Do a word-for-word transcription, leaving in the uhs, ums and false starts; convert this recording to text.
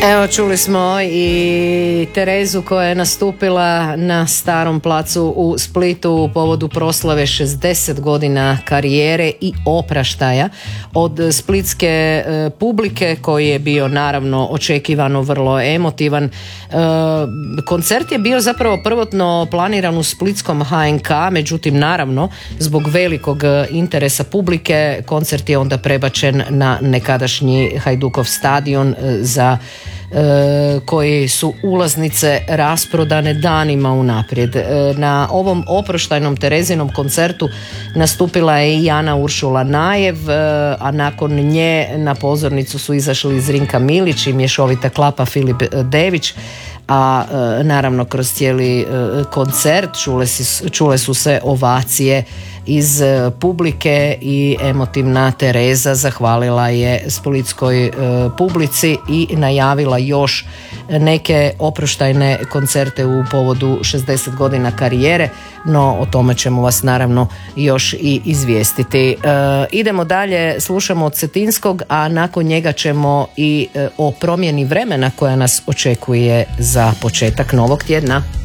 Evo, čuli smo i Terezu koja je nastupila na Starom placu u Splitu u povodu proslave šezdeset godina karijere i opraštaja od splitske e, publike, koji je bio naravno očekivano vrlo emotivan. E, koncert je bio zapravo prvotno planiran u splitskom ha en ka, međutim naravno zbog velikog interesa publike koncert je onda prebačen na nekadašnji Hajdukov stadion e, za E, koji su ulaznice rasprodane danima unaprijed. E, na ovom oproštajnom Terezinom koncertu nastupila je i Ana Uršula Najev, e, a nakon nje na pozornicu su izašli Zrinka Milić i mješovita klapa Filip Dević, a e, naravno kroz cijeli e, koncert čule, si, čule su se ovacije iz e, publike i emotivna Tereza zahvalila je splitskoj e, publici i najavila još neke oproštajne koncerte u povodu šezdeset godina karijere, no o tome ćemo vas naravno još i izvijestiti. E, idemo dalje, slušamo od Cetinskog, a nakon njega ćemo i e, o promjeni vremena koja nas očekuje za početak novog tjedna.